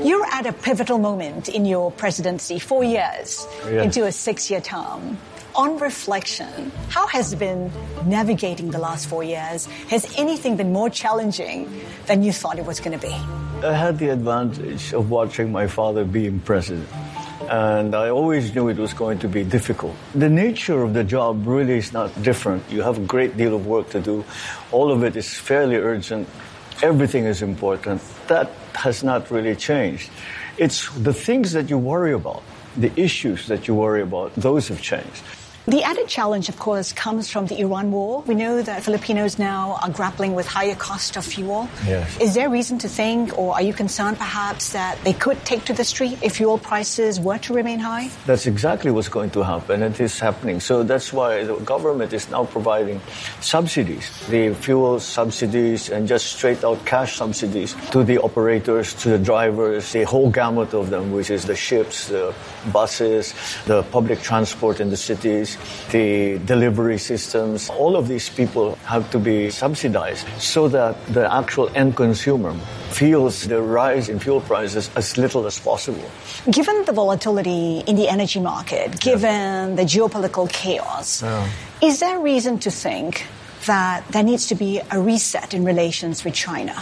You're at a pivotal moment in your presidency, 4 years into a 6-year term. On reflection, how has it been navigating the last 4 years? Has anything been more challenging than you thought it was going to be? I had the advantage of watching my father being president. And I always knew it was going to be difficult. The nature of the job really is not different. You have a great deal of work to do. All of it is fairly urgent. Everything is important. That has not really changed. It's the things that you worry about, the issues that you worry about, those have changed. The added challenge, of course, comes from the Iran war. We know that Filipinos now are grappling with higher cost of fuel. Yes. Is there reason to think, or are you concerned perhaps that they could take to the street if fuel prices were to remain high? That's exactly what's going to happen, and it is happening. So that's why the government is now providing subsidies, the fuel subsidies and just straight-out cash subsidies to the operators, to the drivers, the whole gamut of them, which is the ships, the buses, the public transport in the cities, the delivery systems. All of these people have to be subsidized so that the actual end consumer feels the rise in fuel prices as little as possible. Given the volatility in the energy market, given the geopolitical chaos, is there reason to think that there needs to be a reset in relations with China?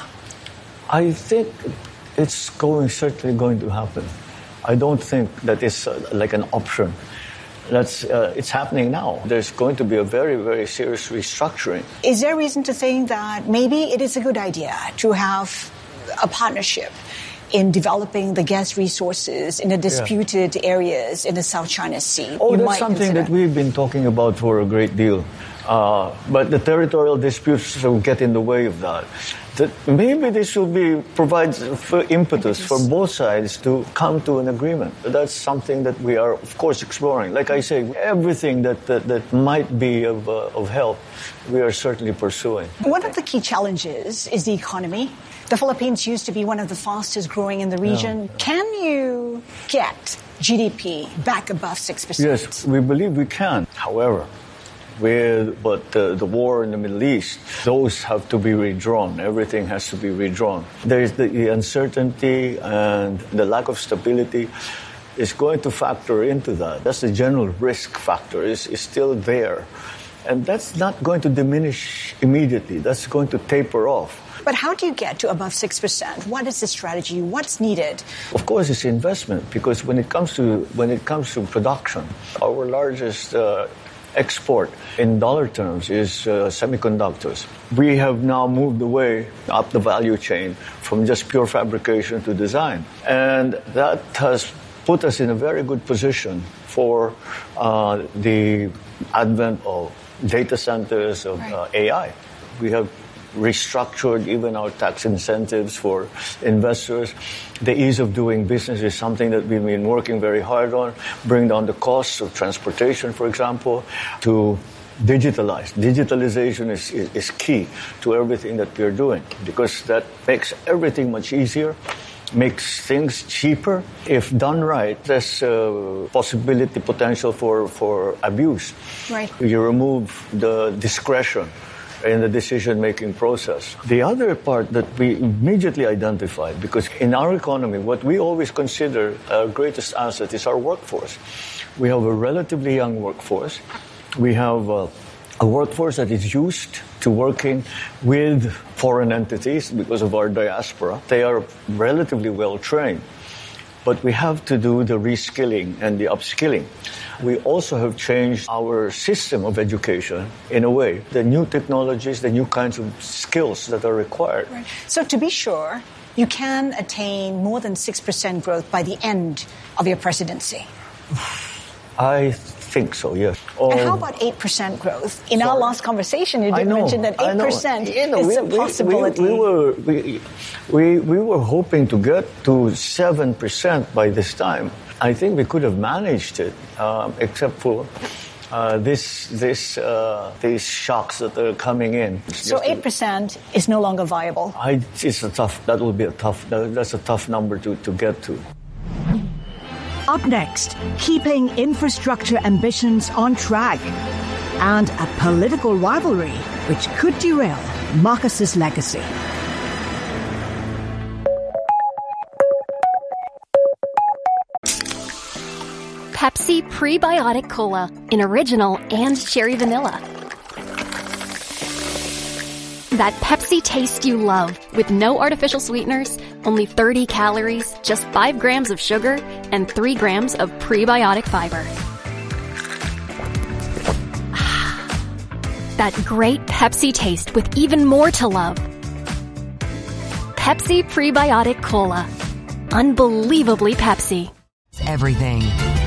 I think it's certainly going to happen. I don't think that it's like an option. It's happening now. There's going to be a very, very serious restructuring. Is there reason to think that maybe it is a good idea to have a partnership in developing the gas resources in the disputed areas in the South China Sea? Oh, that's something that we've been talking about for a great deal. But the territorial disputes will get in the way of that. Maybe this will provide impetus for both sides to come to an agreement. That's something that we are, of course, exploring. Like I say, everything that might be of help, we are certainly pursuing. One of the key challenges is the economy. The Philippines used to be one of the fastest growing in the region. Can you get GDP back above 6%? Yes, we believe we can. However, but the war in the Middle East, those have to be redrawn. Everything has to be redrawn. There is the uncertainty and the lack of stability is going to factor into that. That's the general risk factor is still there. And that's not going to diminish immediately. That's going to taper off. But how do you get to above 6%? What is the strategy? What's needed? Of course, it's investment, because when it comes to production, our largest export in dollar terms is semiconductors. We have now moved away up the value chain from just pure fabrication to design. And that has put us in a very good position for the advent of data centers, of AI. We have restructured even our tax incentives for investors. The ease of doing business is something that we've been working very hard on, bring down the costs of transportation, for example, to digitalize. Digitalization is key to everything that we're doing, because that makes everything much easier, makes things cheaper. If done right, there's potential for abuse. Right. You remove the discretion in the decision-making process. The other part that we immediately identified, because in our economy, what we always consider our greatest asset is our workforce. We have a relatively young workforce. We have a workforce that is used to working with foreign entities because of our diaspora. They are relatively well-trained. But we have to do the reskilling and the upskilling. We also have changed our system of education in a way. The new technologies, the new kinds of skills that are required. Right. So to be sure, you can attain more than 6% growth by the end of your presidency. I think so, yes. And how about 8% growth? In our last conversation, you did mention that 8% is a possibility. We were hoping to get to 7% by this time. I think we could have managed it, except for these shocks that are coming in. So 8% is no longer viable. That's a tough number to get to. Up next, keeping infrastructure ambitions on track and a political rivalry which could derail Marcos's legacy. Pepsi Prebiotic Cola in original and cherry vanilla. That Pepsi taste you love, with no artificial sweeteners, only 30 calories, just 5 grams of sugar, and 3 grams of prebiotic fiber. That great Pepsi taste with even more to love. Pepsi Prebiotic Cola. Unbelievably Pepsi. Everything.